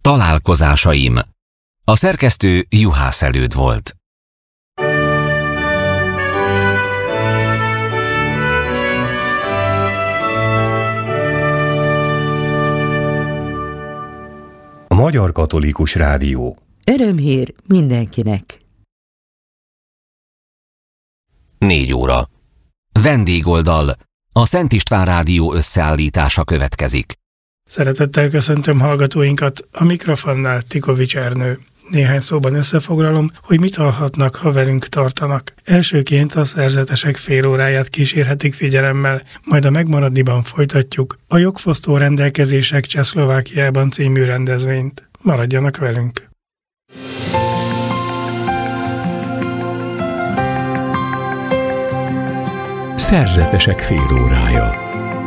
Találkozásaim. A szerkesztő Juhász Előd volt. A Magyar Katolikus Rádió. Örömhír mindenkinek. 4 óra. Vendégoldal. A Szent István Rádió összeállítása következik. Szeretettel köszöntöm hallgatóinkat, a mikrofonnál Tikovics Ernő. Néhány szóban összefoglalom, hogy mit hallhatnak, ha velünk tartanak. Elsőként a szerzetesek fél óráját kísérhetik figyelemmel, majd a megmaradniban folytatjuk a jogfosztó rendelkezések Csehszlovákiában című rendezvényt. Maradjanak velünk! Szerzetesek fél órája.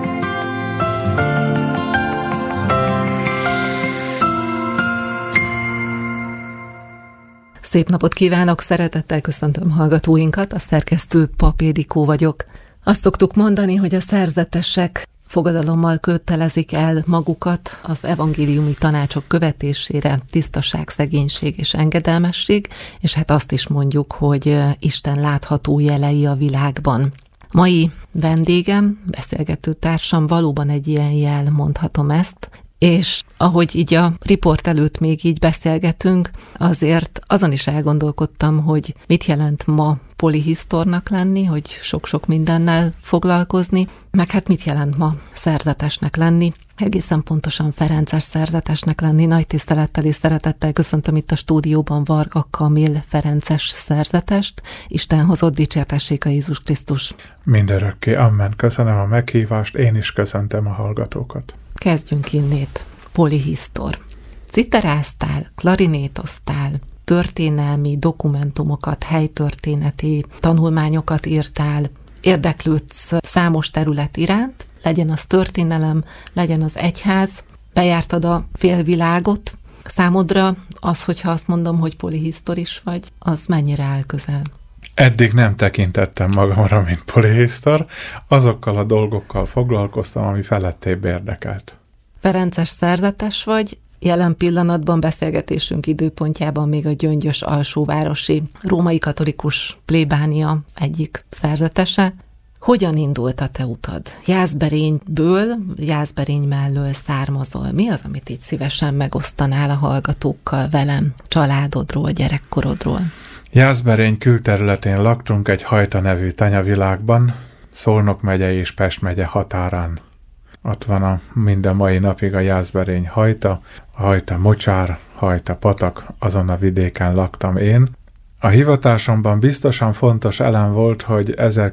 Szép napot kívánok, szeretettel köszöntöm hallgatóinkat, a szerkesztő Pap Ildikó vagyok. Azt szoktuk mondani, hogy a szerzetesek fogadalommal kötelezik el magukat az evangéliumi tanácsok követésére, tisztaság, szegénység és engedelmesség, és hát azt is mondjuk, hogy Isten látható jelei a világban. Mai vendégem, beszélgető társam valóban egy ilyen jel, mondhatom ezt, és ahogy így a riport előtt még így beszélgetünk, azért azon is elgondolkodtam, hogy mit jelent ma polihisztornak lenni, hogy sok-sok mindennel foglalkozni, meg hát mit jelent ma szerzetesnek lenni, egészen pontosan ferences szerzetesnek lenni. Nagy tisztelettel és szeretettel köszöntöm itt a stúdióban Varga Kamil ferences szerzetest. Isten hozott, dicsértessék a Jézus Krisztus. Mindörökké, amen. Köszönöm a meghívást, én is köszöntöm a hallgatókat. Kezdjünk innét. Polihisztor. Citeráztál, klarinétoztál, történelmi dokumentumokat, helytörténeti tanulmányokat írtál, érdeklődsz számos terület iránt, legyen az történelem, legyen az egyház, bejártad a félvilágot. Számodra az, hogyha azt mondom, hogy polihisztoris vagy, az mennyire áll közel? Eddig nem tekintettem magamra, mint polihisztor, azokkal a dolgokkal foglalkoztam, ami felettébb érdekelt. Ferences szerzetes vagy, jelen pillanatban beszélgetésünk időpontjában még a Gyöngyös alsóvárosi római katolikus plébánia egyik szerzetese. Hogyan indult a te utad? Jászberény mellől származol. Mi az, amit így szívesen megosztanál a hallgatókkal velem, családodról, gyerekkorodról? Jászberény külterületén laktunk egy Hajta nevű tanyavilágban, Szolnok megye és Pest megye határán. Ott van minden mai napig a Jászberény Hajta, a Hajta mocsár, Hajta patak, azon a vidéken laktam én. A hivatásomban biztosan fontos elem volt, hogy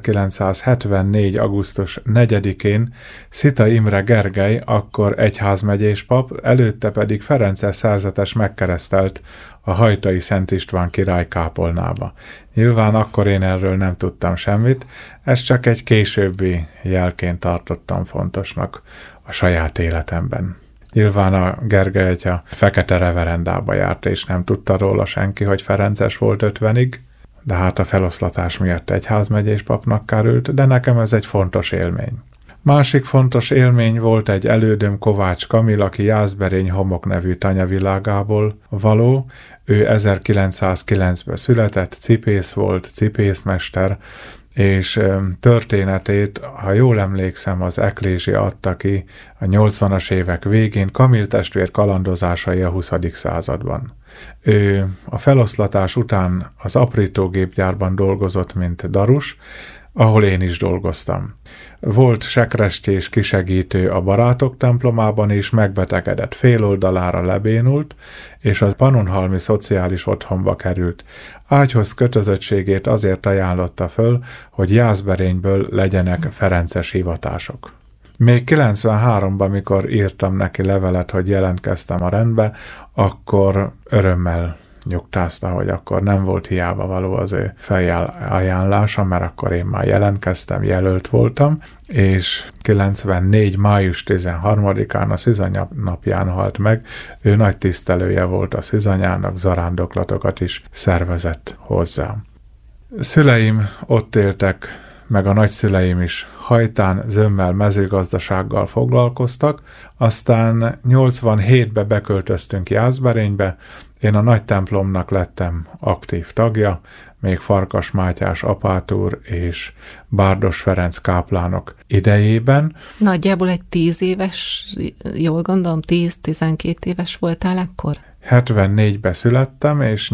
1974. augusztus 4-én Szita Imre Gergely, akkor egyházmegyés pap, előtte pedig ferences szerzetes megkeresztelt a hajtai Szent István király kápolnába. Nyilván akkor én erről nem tudtam semmit, ezt csak egy későbbi jelként tartottam fontosnak a saját életemben. Nyilván a Gergely atya fekete reverendába járt, és nem tudta róla senki, hogy ferences volt 50-ig, de hát a feloszlatás miatt egyházmegyés papnak került, de nekem ez egy fontos élmény. Másik fontos élmény volt egy elődöm, Kovács Kamil, aki Jászberény Homok nevű tanyavilágából való. Ő 1909-ben született, cipész volt, cipészmester, és történetét, ha jól emlékszem, az Eklézsia adta ki a 80-as évek végén, Kamil testvér kalandozásai a 20. században. Ő a feloszlatás után az aprítógépgyárban dolgozott, mint darus, ahol én is dolgoztam. Volt sekrestjés kisegítő a barátok templomában is, megbetegedett, féloldalára lebénult, és az Pannonhalmi Szociális Otthonba került. Ágyhoz kötözöttségét azért ajánlotta föl, hogy Jászberényből legyenek ferences hivatások. Még 93-ban, mikor írtam neki levelet, hogy jelentkeztem a rendbe, akkor örömmel nyugtázta, hogy akkor nem volt hiába való az ő felajánlása, mert akkor én már jelentkeztem, jelölt voltam, és 94. május 13-án a szűzanyapján halt meg. Ő nagy tisztelője volt a szűzanyának, zarándoklatokat is szervezett hozzá. Szüleim ott éltek meg a nagyszüleim is hajtán, zömmel, mezőgazdasággal foglalkoztak, aztán 87-ben beköltöztünk Jászberénybe, én a nagy templomnak lettem aktív tagja, még Farkas Mátyás apátúr és Bárdos Ferenc káplánok idejében. Nagyjából egy 10 éves, jól gondolom, 10-12 éves voltál akkor? 74-ben születtem, és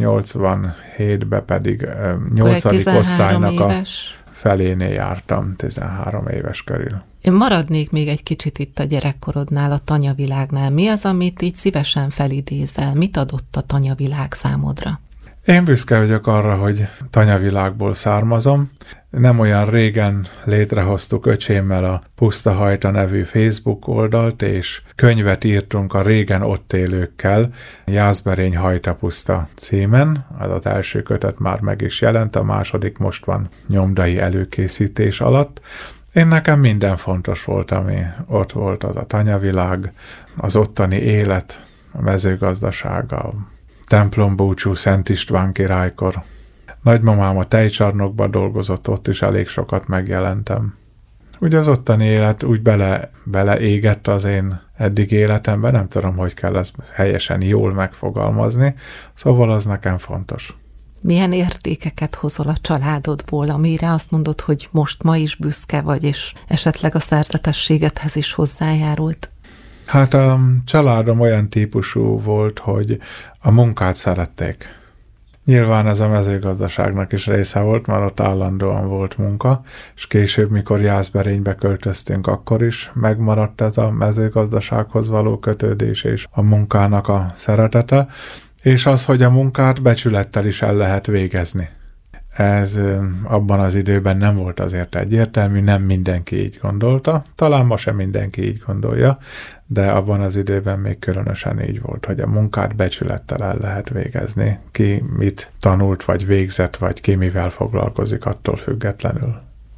87-ben pedig 8. osztálynak éves. A felénél jártam, 13 éves körül. Én maradnék még egy kicsit itt a gyerekkorodnál, a tanyavilágnál. Mi az, amit így szívesen felidézel? Mit adott a tanyavilág számodra? Én büszke vagyok arra, hogy tanyavilágból származom. Nem olyan régen létrehoztuk öcsémmel a Puszta Hajta nevű Facebook oldalt, és könyvet írtunk a régen ott élőkkel, Jászberény Hajta Puszta címen. Az első kötet már meg is jelent, a második most van nyomdai előkészítés alatt. Nekem minden fontos volt, ami ott volt, az a tanyavilág, az ottani élet, a mezőgazdaság, a templombúcsú Szent István királykor. Nagymamám a tejcsarnokban dolgozott, ott is elég sokat megjelentem. Ugye az ottani élet úgy beleégett az én eddig életemben, nem tudom, hogy kell ezt helyesen jól megfogalmazni, szóval az nekem fontos. Milyen értékeket hozol a családodból, amire azt mondod, hogy most ma is büszke vagy, és esetleg a szerzetességedhez is hozzájárult? Hát a családom olyan típusú volt, hogy a munkát szerették. Nyilván ez a mezőgazdaságnak is része volt, mert ott állandóan volt munka, és később, mikor Jászberénybe költöztünk, akkor is megmaradt ez a mezőgazdasághoz való kötődés és a munkának a szeretete, és az, hogy a munkát becsülettel is el lehet végezni. Ez abban az időben nem volt azért egyértelmű, nem mindenki így gondolta, talán ma sem mindenki így gondolja, de abban az időben még különösen így volt, hogy a munkát becsülettel el lehet végezni. Ki mit tanult, vagy végzett, vagy ki mivel foglalkozik, attól függetlenül.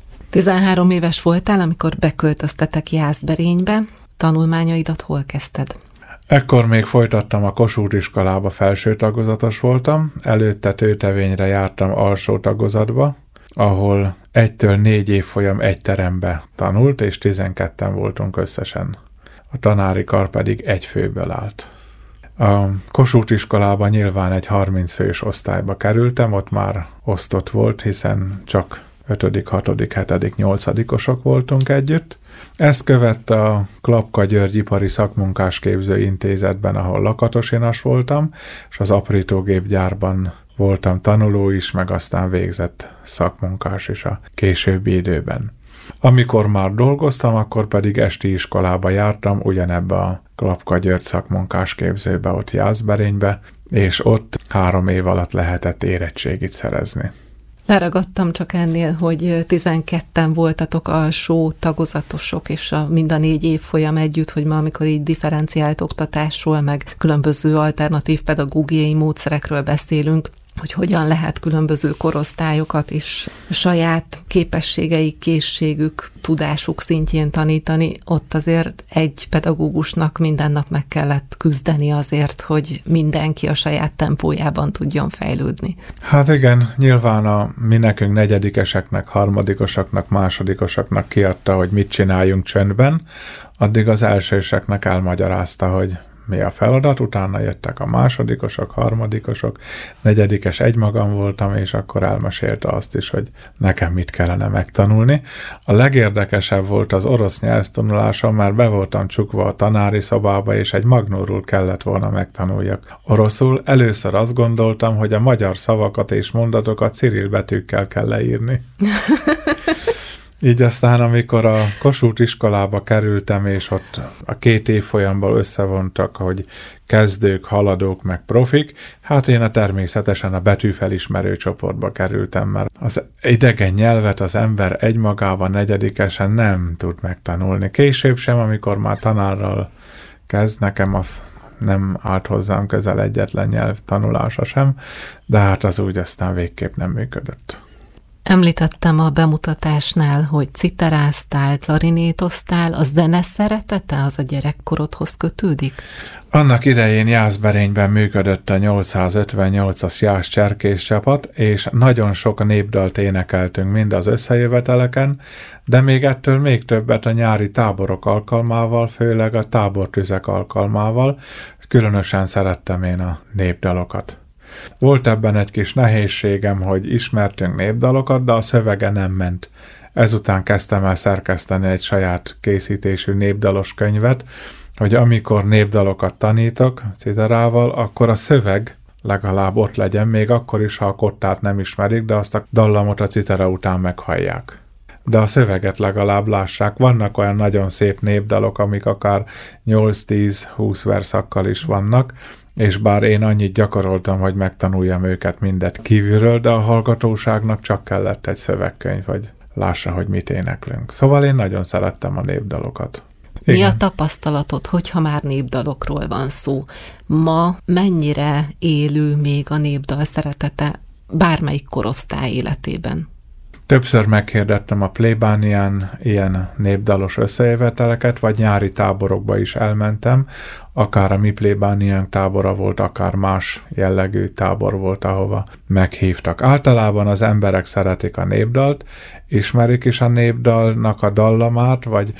13 éves voltál, amikor beköltöztetek Jászberénybe. Tanulmányaidat hol kezdted? Ekkor még folytattam a Kossuth iskolába, felső tagozatos voltam, előtte tőtevényre jártam alsó tagozatba, ahol 1-től 4 évfolyam egy terembe tanult, és 12-en voltunk összesen. A tanári kar pedig 1 főből állt. A Kossuth iskolában nyilván egy 30 fős osztályba kerültem, ott már osztott volt, hiszen csak 5., 6., 7., 8-osok voltunk együtt. Ezt követte a Klapka György Ipari Szakmunkásképző Intézetben, ahol lakatosinas voltam, és az aprítógépgyárban voltam tanuló is, meg aztán végzett szakmunkás is a későbbi időben. Amikor már dolgoztam, akkor pedig esti iskolába jártam, ugyanebbe a Klapka György Szakmunkásképzőbe, ott Jászberénybe, és ott 3 év alatt lehetett érettségit szerezni. Leragadtam csak ennél, hogy 12-en voltatok alsó tagozatosok, és mind a 4 évfolyam együtt, hogy ma, amikor így differenciált oktatásról, meg különböző alternatív pedagógiai módszerekről beszélünk, hogy hogyan lehet különböző korosztályokat is saját képességeik, készségük, tudásuk szintjén tanítani. Ott azért egy pedagógusnak minden nap meg kellett küzdeni azért, hogy mindenki a saját tempójában tudjon fejlődni. Hát igen, nyilván mi nekünk negyedikeseknek, harmadikosaknak, másodikosaknak kiadta, hogy mit csináljunk csöndben, addig az elsőseknek elmagyarázta, hogy mi a feladat, utána jöttek a másodikosok, harmadikosok, negyedikes egymagam voltam, és akkor elmesélte azt is, hogy nekem mit kellene megtanulni. A legérdekesebb volt az orosz nyelvtanulásom, mert be voltam csukva a tanári szobába, és egy magnóról kellett volna megtanuljak oroszul. Először azt gondoltam, hogy a magyar szavakat és mondatokat Cirill betűkkel kell leírni. Így aztán, amikor a Kossuth iskolába kerültem, és ott a 2 évfolyamból összevontak, hogy kezdők, haladók, meg profik, hát én természetesen a betűfelismerő csoportba kerültem, mert az idegen nyelvet az ember egymagában negyedikesen nem tud megtanulni. Később sem, amikor már tanárral kezd, nekem az nem állt hozzám közel egyetlen nyelv tanulása sem, de hát az úgy aztán végképp nem működött. Említettem a bemutatásnál, hogy citeráztál, klarinétoztál, a zene szeretete az a gyerekkorodhoz kötődik? Annak idején Jászberényben működött a 858-as Jász cserkészcsapat, és nagyon sok népdalt énekeltünk mind az összejöveteleken, de még ettől még többet a nyári táborok alkalmával, főleg a tábortüzek alkalmával. Különösen szerettem én a népdalokat. Volt ebben egy kis nehézségem, hogy ismertünk népdalokat, de a szövege nem ment. Ezután kezdtem el szerkeszteni egy saját készítésű népdalos könyvet, hogy amikor népdalokat tanítok citerával, akkor a szöveg legalább ott legyen, még akkor is, ha a kottát nem ismerik, de azt a dallamot a citera után meghallják. De a szöveget legalább lássák. Vannak olyan nagyon szép népdalok, amik akár 8-10-20 verszakkal is vannak, és bár én annyit gyakoroltam, hogy megtanuljam őket mindet kívülről, de a hallgatóságnak csak kellett egy szövegkönyv, hogy lássa, hogy mit éneklünk. Szóval én nagyon szerettem a népdalokat. Igen. Mi a tapasztalatod, hogyha már népdalokról van szó? Ma mennyire élő még a népdal szeretete bármelyik korosztály életében? Többször meghirdettem a plébánián ilyen népdalos összejöveteleket, vagy nyári táborokba is elmentem, akár a mi plébániánk tábora volt, akár más jellegű tábor volt, ahova meghívtak. Általában az emberek szeretik a népdalt, ismerik is a népdalnak a dallamát, vagy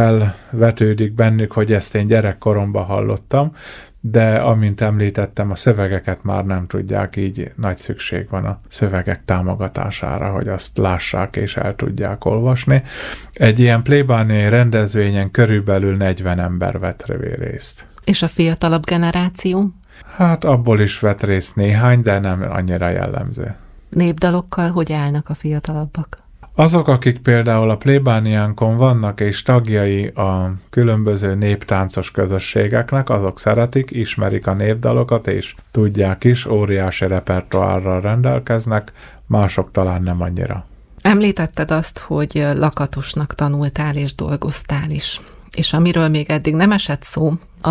felvetődik bennük, hogy ezt én gyerekkoromban hallottam, de amint említettem, a szövegeket már nem tudják, így nagy szükség van a szövegek támogatására, hogy azt lássák és el tudják olvasni. Egy ilyen plébániai rendezvényen körülbelül 40 ember vett részt. És a fiatalabb generáció? Hát abból is vett részt néhány, de nem annyira jellemző. Népdalokkal hogy állnak a fiatalabbak? Azok, akik például a plébániánkon vannak és tagjai a különböző néptáncos közösségeknek, azok szeretik, ismerik a népdalokat és tudják is, óriási repertoárral rendelkeznek, mások talán nem annyira. Említetted azt, hogy lakatosnak tanultál és dolgoztál is. És amiről még eddig nem esett szó,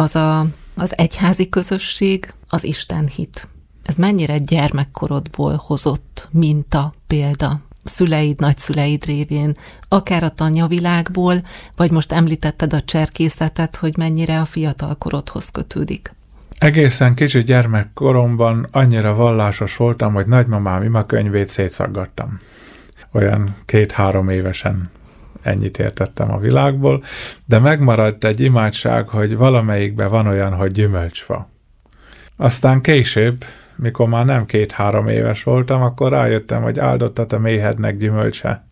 az egyházi közösség, az istenhit. Ez mennyire gyermekkorodból hozott minta, példa? Szüleid, nagyszüleid révén, akár a tanyavilágból, vagy most említetted a cserkészetet, hogy mennyire a fiatalkorodhoz kötődik. Egészen kicsi gyermekkoromban annyira vallásos voltam, hogy nagymamám imakönyvét szétszaggattam. Olyan 2-3 évesen ennyit értettem a világból, de megmaradt egy imádság, hogy valamelyikben van olyan, hogy gyümölcsfa. Aztán később, mikor már nem 2-3 éves voltam, akkor rájöttem, hogy áldottat a méhednek gyümölcse.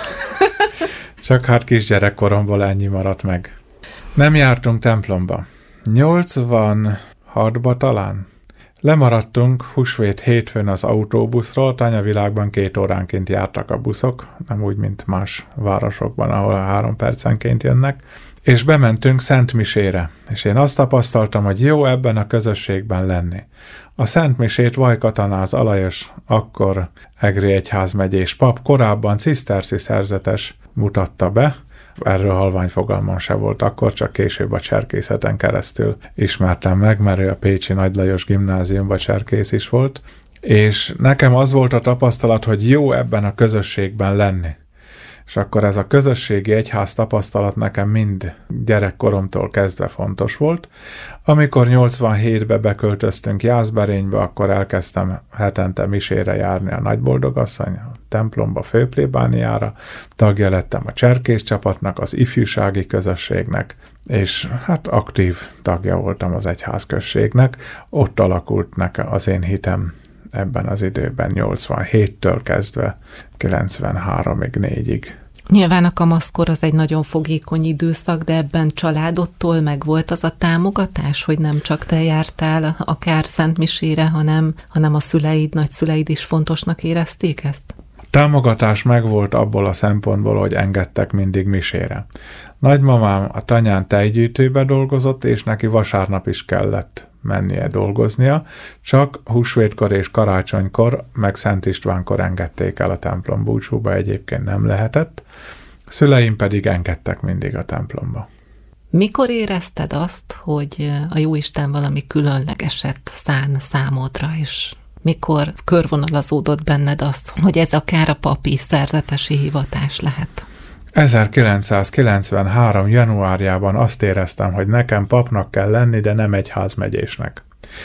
Csak hát kisgyerekkoromból ennyi maradt meg. Nem jártunk templomba. 86-ba talán. Lemaradtunk húsvét hétfőn az autóbuszról, tanyavilágban 2 óránként jártak a buszok, nem úgy, mint más városokban, ahol 3 percenként jönnek, és bementünk szentmisére, és én azt tapasztaltam, hogy jó ebben a közösségben lenni. A szentmisét Vajkatanáz Alajos, akkor Egri egyházmegyés pap, korábban ciszterszi szerzetes mutatta be, erről halvány fogalmam se volt akkor, csak később a cserkészeten keresztül ismertem meg, mert ő a Pécsi Nagy Lajos gimnáziumban cserkész is volt, és nekem az volt a tapasztalat, hogy jó ebben a közösségben lenni. És akkor ez a közösségi egyház tapasztalat nekem mind gyerekkoromtól kezdve fontos volt. Amikor 87-ben beköltöztünk Jászberénybe, akkor elkezdtem hetente misére járni a Nagyboldogasszony a templomba, főplébániára, tagja lettem a cserkész csapatnak, az ifjúsági közösségnek, és hát aktív tagja voltam az egyházközségnek. Ott alakult nekem az én hitem ebben az időben 87-től kezdve 93-ig, 4-ig. Nyilván a kamaszkor az egy nagyon fogékony időszak, de ebben családodtól meg volt az a támogatás, hogy nem csak te jártál akár szentmisére, hanem a szüleid, nagyszüleid is fontosnak érezték ezt? Támogatás megvolt abból a szempontból, hogy engedtek mindig misére. Nagymamám a tanyán tejgyűjtőbe dolgozott, és neki vasárnap is kellett mennie dolgoznia, csak húsvétkor és karácsonykor, meg Szent Istvánkor engedték el a templom búcsúba, egyébként nem lehetett. Szüleim pedig engedtek mindig a templomba. Mikor érezted azt, hogy a Jóisten valami különlegeset szán számodra, és mikor körvonalazódott benned az, hogy ez akár a papi szerzetesi hivatás lehet? 1993. januárjában azt éreztem, hogy nekem papnak kell lenni, de nem egyházmegyésnek.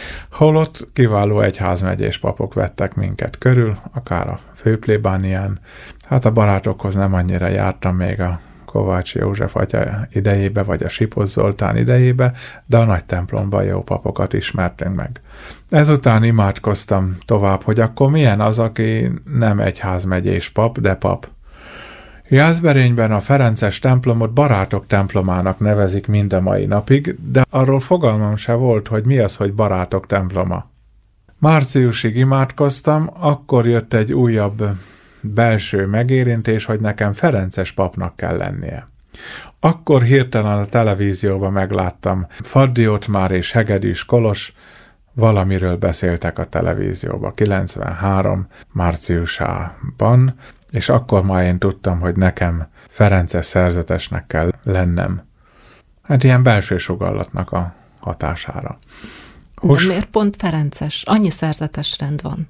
Holott kiváló egyházmegyés papok vettek minket körül, akár a főplébánián. Hát a barátokhoz nem annyira jártam még a Kovács József atya idejébe, vagy a Sipos Zoltán idejébe, de a nagy templomban jó papokat ismertünk meg. Ezután imádkoztam tovább, hogy akkor milyen az, aki nem egyházmegyés pap, de pap. Jászberényben a ferences templomot barátok templomának nevezik mind a mai napig, de arról fogalmam se volt, hogy mi az, hogy barátok temploma. Márciusig imádkoztam, akkor jött egy újabb belső megérintés, hogy nekem ferences papnak kell lennie. Akkor hirtelen a televízióban megláttam Faddi Ottmár és Hegedűs Kolos, valamiről beszéltek a televízióban 93. márciusában, és akkor már én tudtam, hogy nekem ferences szerzetesnek kell lennem. Hát ilyen belső sugallatnak a hatására. De miért pont ferences? Annyi szerzetes rend van.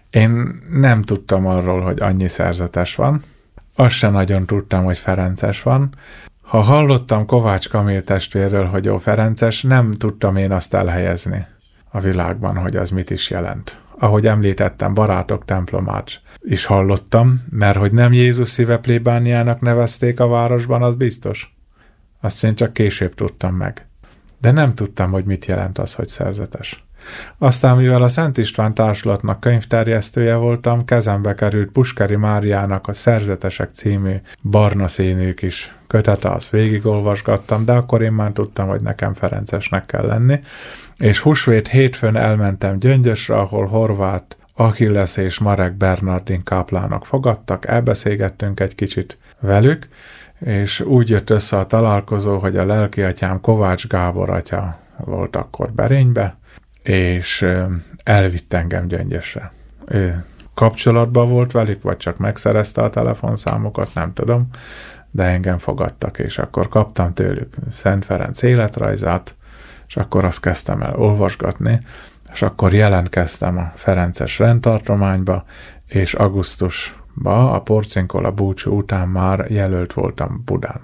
Én nem tudtam arról, hogy annyi szerzetes van. Azt sem nagyon tudtam, hogy ferences van. Ha hallottam Kovács Kamil testvérről, hogy ő ferences, nem tudtam én azt elhelyezni a világban, hogy az mit is jelent. Ahogy említettem, barátok templomát is hallottam, mert hogy nem Jézus szíve plébániának nevezték a városban, az biztos. Azt én csak később tudtam meg. De nem tudtam, hogy mit jelent az, hogy szerzetes. Aztán, mivel a Szent István Társulatnak könyvterjesztője voltam, kezembe került Puskeri Máriának a Szerzetesek című barna színű kis kötete, azt végigolvasgattam, de akkor én már tudtam, hogy nekem ferencesnek kell lenni, és húsvét hétfőn elmentem Gyöngyösre, ahol Horváth Achilles és Marek Bernardin káplánok fogadtak, elbeszélgettünk egy kicsit velük, és úgy jött össze a találkozó, hogy a lelkiatyám Kovács Gábor atya volt akkor Berénybe, és elvitt engem Gyöngyösre. Ő kapcsolatban volt velük, vagy csak megszerezte a telefonszámokat, nem tudom, de engem fogadtak, és akkor kaptam tőlük Szent Ferenc életrajzát, és akkor azt kezdtem el olvasgatni, és akkor jelentkeztem a ferences rendtartományba, és augusztusban, a Porcinkola búcsú után már jelölt voltam Budán.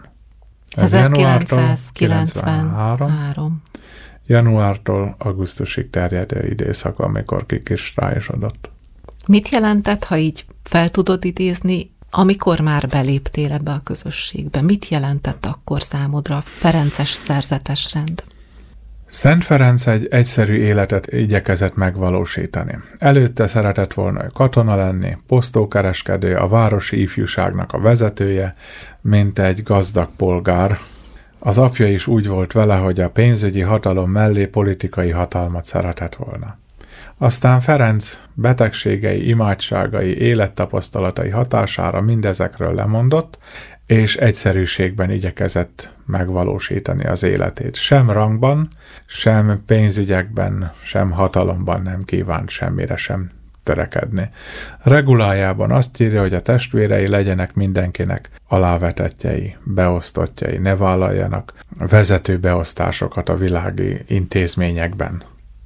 1993. Januártól augusztusig terjedő időszak, amikor kikristályosodott. Mit jelentett, ha így fel tudod idézni, amikor már beléptél ebbe a közösségbe? Mit jelentett akkor számodra a ferences szerzetes rend? Szent Ferenc egy egyszerű életet igyekezett megvalósítani. Előtte szeretett volna katona lenni, posztókereskedő, a városi ifjúságnak a vezetője, mint egy gazdag polgár. Az apja is úgy volt vele, hogy a pénzügyi hatalom mellé politikai hatalmat szeretett volna. Aztán Ferenc betegségei, imádságai, élettapasztalatai hatására mindezekről lemondott, és egyszerűségben igyekezett megvalósítani az életét. Sem rangban, sem pénzügyekben, sem hatalomban nem kívánt semmire sem törekedni. Regulájában azt írja, hogy a testvérei legyenek mindenkinek alávetettjei, beosztottjai, ne vállaljanak vezető beosztásokat a világi intézményekben.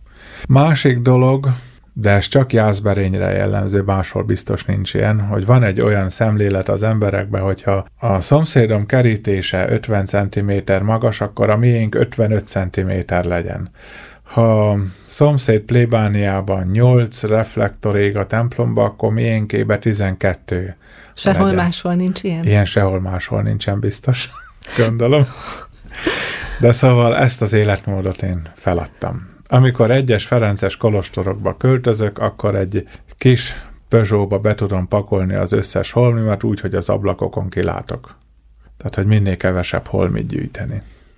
Másik dolog, de ez csak Jászberényre jellemző, máshol biztos nincs ilyen, hogy van egy olyan szemlélet az emberekben, hogyha a szomszédom kerítése 50 cm magas, akkor a miénk 55 cm legyen. Ha a szomszéd plébániában 8 reflektor ég a templomba, akkor miénkébe 12 Sehol legyen. máshol nincs ilyen? Ilyen sehol máshol nincsen biztos, gondolom. De szóval ezt az életmódot én feladtam. Amikor egyes ferences kolostorokba költözök, akkor egy kis Peugeotba be tudom pakolni az összes holmimat úgy, hogy az ablakokon kilátok. Tehát, hogy minél kevesebb holmit gyűjteni.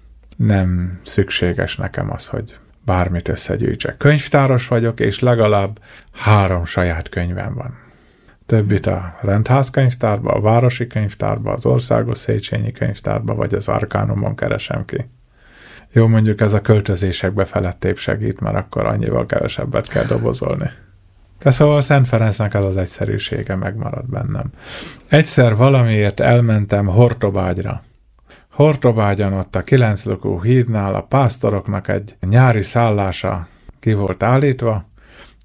Nem szükséges nekem az, hogy bármit összegyűjtsek. Könyvtáros vagyok, és legalább 3 saját könyvem van. Többit a rendházkönyvtárba, a városi könyvtárba, az országos Széchenyi könyvtárba, vagy az Arkánumon keresem ki. Jó, mondjuk ez a költözésekbe felettébb segít, mert akkor annyival kevesebbet kell dobozolni. De szóval a Szent Ferencnek az az egyszerűsége megmaradt bennem. Egyszer valamiért elmentem Hortobágyra. Hortobágyon ott a 9 lukú hídnál a pásztoroknak egy nyári szállása ki volt állítva,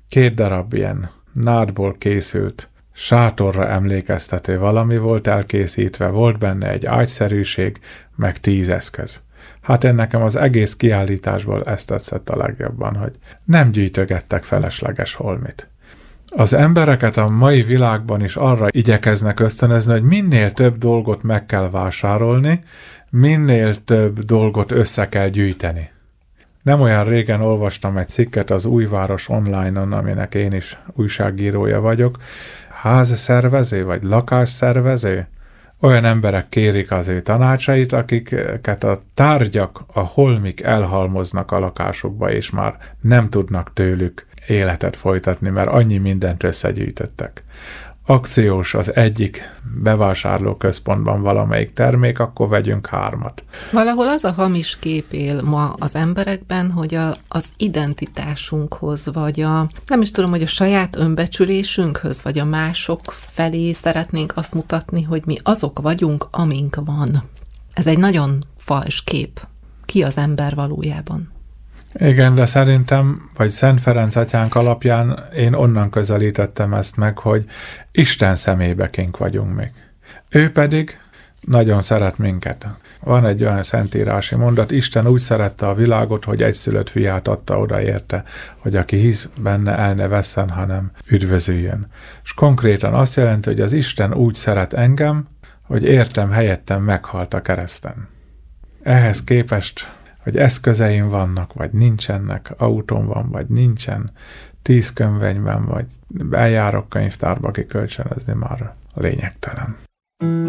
2 darab ilyen nádból készült sátorra emlékeztető valami volt elkészítve, volt benne egy ágyszerűség, meg 10 eszköz. Hát én nekem az egész kiállításból ezt tetszett a legjobban, hogy nem gyűjtögettek felesleges holmit. Az embereket a mai világban is arra igyekeznek ösztönözni, hogy minél több dolgot meg kell vásárolni, minél több dolgot össze kell gyűjteni. Nem olyan régen olvastam egy cikket az Újváros online-on, aminek én is újságírója vagyok. Házszervező vagy lakásszervező? Olyan emberek kérik az ő tanácsait, akiket a tárgyak, a holmik elhalmoznak a lakásukba, és már nem tudnak tőlük életet folytatni, mert annyi mindent összegyűjtöttek. Akciós az egyik bevásárlóközpontban valamelyik termék, akkor vegyünk 3. Valahol az a hamis kép él ma az emberekben, hogy az identitásunkhoz, vagy nem is tudom, hogy a saját önbecsülésünkhöz, vagy a mások felé szeretnénk azt mutatni, hogy mi azok vagyunk, amink van. Ez egy nagyon fals kép. Ki az ember valójában? Igen, de szerintem, vagy Szent Ferenc atyánk alapján én onnan közelítettem ezt meg, hogy Isten szemébe kink vagyunk még. Ő pedig nagyon szeret minket. Van egy olyan szentírási mondat, Isten úgy szerette a világot, hogy egyszülött fiát adta oda érte, hogy aki hisz benne, el ne vesszen, hanem üdvözüljön. És konkrétan azt jelenti, hogy az Isten úgy szeret engem, hogy értem helyettem meghalt a kereszten. Ehhez képest, hogy eszközeim vannak, vagy nincsenek, autóm van, vagy nincsen, 10 könyvben, vagy eljárok könyvtárba kikölcsönözni, már lényegtelen.